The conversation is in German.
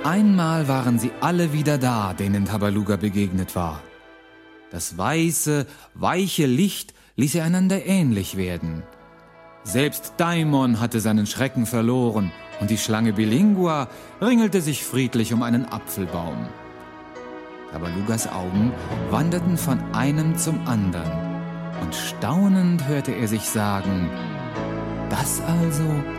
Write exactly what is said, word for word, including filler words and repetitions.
einmal waren sie alle wieder da, denen Tabaluga begegnet war. Das weiße, weiche Licht ließ sie einander ähnlich werden. Selbst Daimon hatte seinen Schrecken verloren und die Schlange Bilingua ringelte sich friedlich um einen Apfelbaum. Tabalugas Augen wanderten von einem zum anderen und staunend hörte er sich sagen: Das also